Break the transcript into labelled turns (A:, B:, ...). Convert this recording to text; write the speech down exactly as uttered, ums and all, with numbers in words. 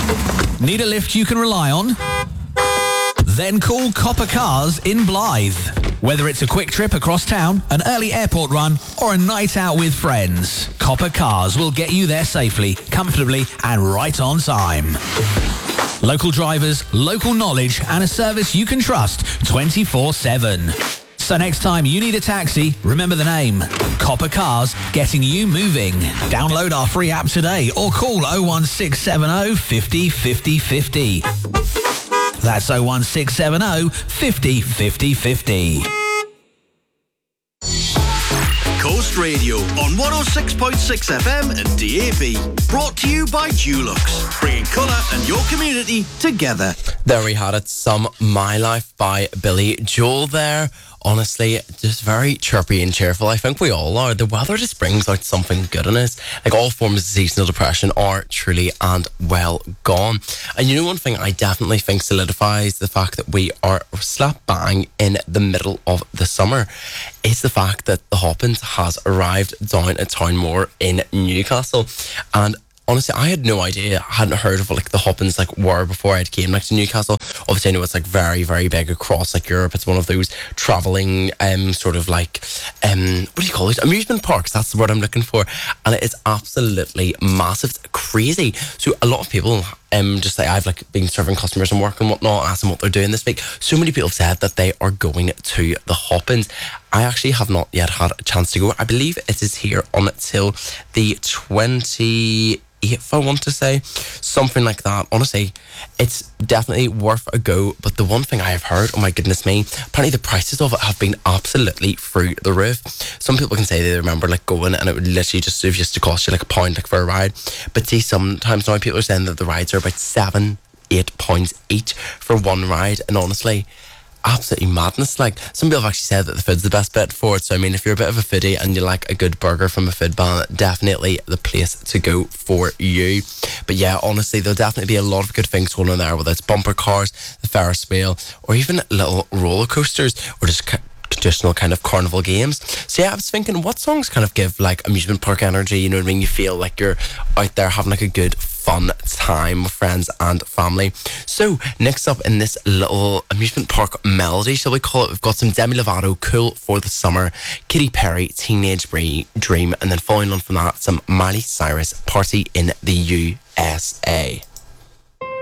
A: Need a lift you can rely on? Then call Copper Cars in Blythe. Whether it's a quick trip across town, an early airport run, or a night out with friends, Copper Cars will get you there safely, comfortably, and right on time. Local drivers, local knowledge, and a service you can trust twenty-four seven. So next time you need a taxi, remember the name. Copper Cars, getting you moving. Download our free app today or call oh one six seven oh, five oh, five oh, five oh. That's oh one six seven oh, five oh, five oh, five oh.
B: Coast Radio on one oh six point six F M and D A B. Brought to you by Dulux, bringing colour and your community together.
C: There we had it, some My Life by Billy Joel there. Honestly, just very chirpy and cheerful. I think we all are. The weather just brings out something good in us. Like, all forms of seasonal depression are truly and well gone. And you know, one thing I definitely think solidifies the fact that we are slap bang in the middle of the summer is the fact that the Hoppins has arrived down at Townmore in Newcastle. And honestly, I had no idea. I hadn't heard of what, like, the Hoppins like were before I came like to Newcastle. Obviously, I know it's like very, very big across like Europe. It's one of those travelling um sort of like um what do you call it? Amusement parks. That's the word I'm looking for. And it is absolutely massive. It's crazy. So a lot of people um just like I've like been serving customers and work and whatnot, and asked them what they're doing this week. So many people have said that they are going to the Hoppins. I actually have not yet had a chance to go. I believe it is here until the twenty-eighth, I want to say, something like that. Honestly, it's definitely worth a go. But the one thing I have heard, oh my goodness me, apparently the prices of it have been absolutely through the roof. Some people can say they remember like going and it would literally just, it used to cost you like a pound like for a ride. But see, sometimes now people are saying that the rides are about seven, eight pounds each for one ride. And honestly, absolutely madness. Like, some people have actually said that the food's the best bit for it. So I mean, if you're a bit of a foodie and you like a good burger from a food ban, definitely the place to go for you. But yeah, honestly, there'll definitely be a lot of good things going on there, whether it's bumper cars, the Ferris wheel, or even little roller coasters, or just ca- traditional kind of carnival games. So yeah, I was thinking, what songs kind of give like amusement park energy, you know what I mean? You feel like you're out there having like a good fun time with friends and family. So next up in this little amusement park melody, shall we call it, we've got some Demi Lovato, Cool for the Summer, Katy Perry, Teenage Dream, and then following on from that, some Miley Cyrus, Party in the U S A.